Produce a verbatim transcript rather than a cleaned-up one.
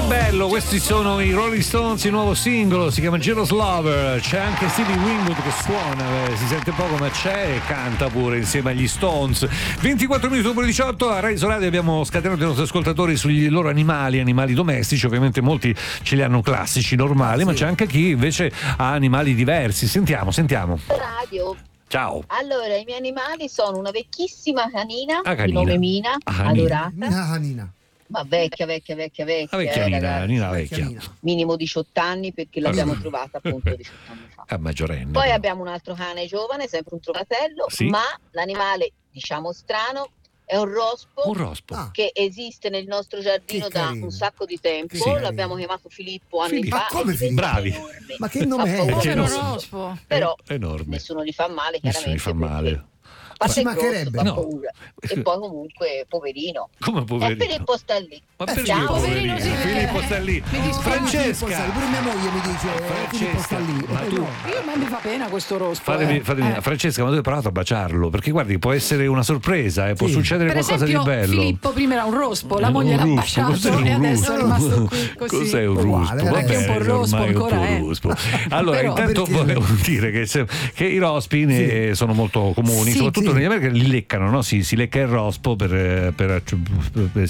bello, questi sono i Rolling Stones, il nuovo singolo, si chiama Jealous Lover. C'è anche Stevie Winwood che suona, eh, si sente poco ma c'è, e canta pure insieme agli Stones. ventiquattro minuti dopo le diciotto a Rai Radio abbiamo scatenato i nostri ascoltatori sugli loro animali, animali domestici. Ovviamente molti ce li hanno classici, normali, sì, ma c'è anche chi invece ha animali diversi. Sentiamo, sentiamo. Radio. Ciao. Allora, i miei animali sono una vecchissima canina, ah, canina. di nome Mina, ah, adorata. Mina canina. Ma vecchia, vecchia, vecchia, vecchia. La vecchia eh, Nina, ragazzi. Nina vecchia. Minimo diciotto anni perché l'abbiamo trovata appunto diciotto anni fa. È maggiorenne. Poi però. abbiamo un altro cane giovane, sempre un trovatello, Sì. ma l'animale, diciamo strano, è un rospo, Un rospo. Ah. che esiste nel nostro giardino Che da carino. un sacco di tempo. Che carino. L'abbiamo chiamato Filippo anni Filippo. fa. Ma come è Filippo? Bravi. enorme. Ma che nome Ha è? paura, Che non nome? rospo. Però Enorme. nessuno gli fa male, chiaramente. Nessuno gli fa male. perché a parte Ci è grosso, mancherebbe. fa No. paura. E poi comunque poverino. Come E poverino? Filippo sta lì. Ma Eh, perché ciao, poverino? poverino, sì, perché- Filippo sta lì. Mi dispiace. Francesca. Filippo, pure mia moglie mi dice Filippo sta lì. ma Eh, tu- no. Io ma mi fa pena questo rospo. Fatemi, eh. fatemi- Eh. Francesca, ma tu hai provato a baciarlo? Perché guardi, può essere una sorpresa e può Sì. succedere Per qualcosa esempio, di bello. Filippo prima era un rospo, la Un moglie l'ha ruspo, baciato cos'è un e adesso ruspo? è rimasto qui così. Cos'è un Uguale, ruspo? eh, Vabbè, anche un po' rospo ormai è un ancora, po' eh. ruspo. Allora, Però- intanto Perché? volevo dire che, se- che i rospi ne sono molto comuni, Sì, soprattutto sì. negli America li leccano, no? Si, si lecca il rospo per, per, per